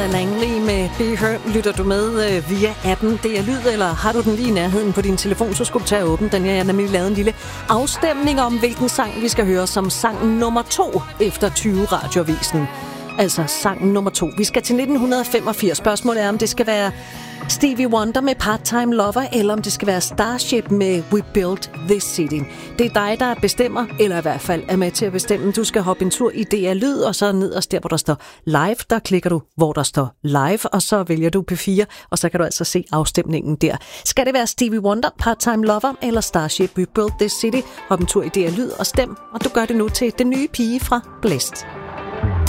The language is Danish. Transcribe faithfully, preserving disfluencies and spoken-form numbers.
Langley med Be Her. Lytter du med øh, via appen D R Lyd, eller har du den lige i nærheden på din telefon, så skulle du tage og åbne den. Jeg har nemlig lavet en lille afstemning om, hvilken sang vi skal høre som sang nummer to efter tyve Radioavisen. Altså sang nummer to. Vi skal til nitten femogfirs. Spørgsmålet er, om det skal være Stevie Wonder med Part-Time Lover, eller om det skal være Starship med We Built This City. Det er dig, der bestemmer, eller i hvert fald er med til at bestemme. Du skal hoppe en tur i D R Lyd, og så nederst der, hvor der står live, der klikker du, hvor der står live, og så vælger du P fire, og så kan du altså se afstemningen der. Skal det være Stevie Wonder, Part-Time Lover, eller Starship, We Built This City? Hop en tur i D R Lyd og stem, og du gør det nu til den nye pige fra Blæst.